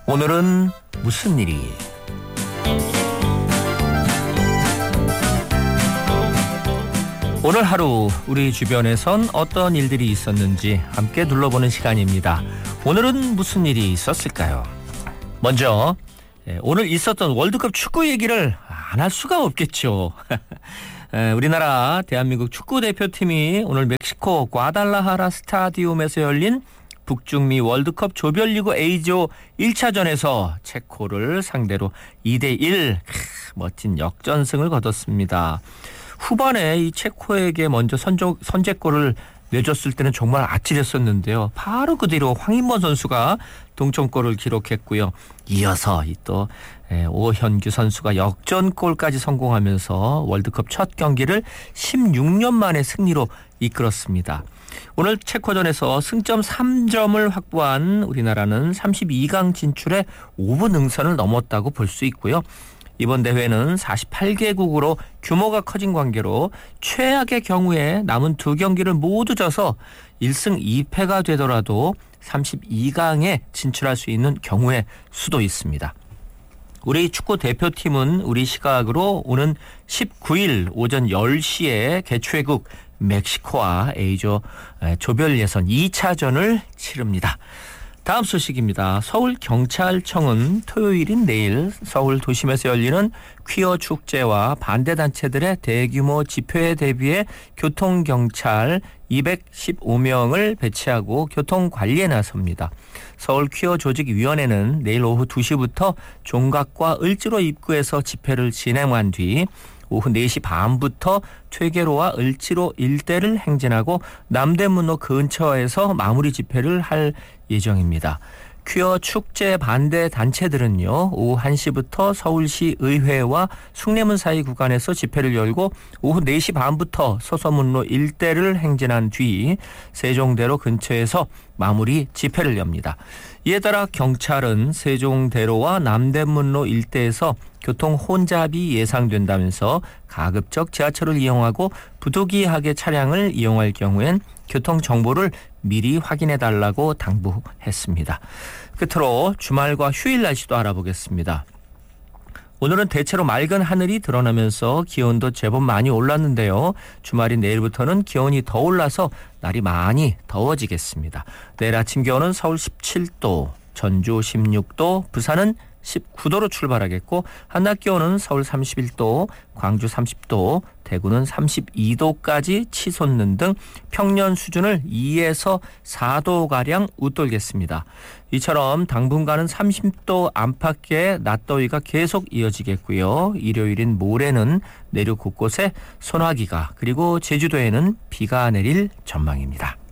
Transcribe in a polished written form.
오늘은 무슨 일이? 오늘 하루 우리 주변에선 어떤 일들이 있었는지 함께 둘러보는 시간입니다. 오늘은 무슨 일이 있었을까요? 먼저 오늘 있었던 월드컵 축구 얘기를 안 할 수가 없겠죠. 우리나라 대한민국 축구대표팀이 오늘 멕시코 과달라하라 스타디움에서 열린 북중미 월드컵 조별리그 A조 1차전에서 체코를 상대로 2대1 멋진 역전승을 거뒀습니다. 후반에 이 체코에게 먼저 선제골을 내줬을 때는 정말 아찔했었는데요. 바로 그 뒤로 황인범 선수가 동점골을 기록했고요. 이어서 또 오현규 선수가 역전골까지 성공하면서 월드컵 첫 경기를 16년 만에 승리로 이끌었습니다. 오늘 체코전에서 승점 3점을 확보한 우리나라는 32강 진출에 5분 능선을 넘었다고 볼 수 있고요. 이번 대회는 48개국으로 규모가 커진 관계로 최악의 경우에 남은 두 경기를 모두 져서 1승 2패가 되더라도 32강에 진출할 수 있는 경우의 수도 있습니다. 우리 축구 대표팀은 우리 시각으로 오는 19일 오전 10시에 개최국 멕시코와 A조 조별 예선 2차전을 치릅니다. 다음 소식입니다. 서울경찰청은 토요일인 내일 서울 도심에서 열리는 퀴어 축제와 반대단체들의 대규모 집회에 대비해 교통경찰 215명을 배치하고 교통관리에 나섭니다. 서울 퀴어 조직위원회는 내일 오후 2시부터 종각과 을지로 입구에서 집회를 진행한 뒤 오후 4시 반부터 퇴계로와 을지로 일대를 행진하고 남대문로 근처에서 마무리 집회를 할 예정입니다. 퀴어 축제 반대 단체들은요, 오후 1시부터 서울시 의회와 숭례문 사이 구간에서 집회를 열고 오후 4시 반부터 서서문로 일대를 행진한 뒤 세종대로 근처에서 마무리 집회를 엽니다. 이에 따라 경찰은 세종대로와 남대문로 일대에서 교통 혼잡이 예상된다면서 가급적 지하철을 이용하고 부득이하게 차량을 이용할 경우엔 교통 정보를 미리 확인해달라고 당부했습니다. 끝으로 주말과 휴일 날씨도 알아보겠습니다. 오늘은 대체로 맑은 하늘이 드러나면서 기온도 제법 많이 올랐는데요. 주말인 내일부터는 기온이 더 올라서 날이 많이 더워지겠습니다. 내일 아침 기온은 서울 17도, 전주 16도, 부산은 19도로 출발하겠고 한낮 기온은 서울 31도, 광주 30도, 대구는 32도까지 치솟는 등 평년 수준을 2에서 4도가량 웃돌겠습니다. 이처럼 당분간은 30도 안팎의 낮더위가 계속 이어지겠고요. 일요일인 모레는 내륙 곳곳에 소나기가 그리고 제주도에는 비가 내릴 전망입니다.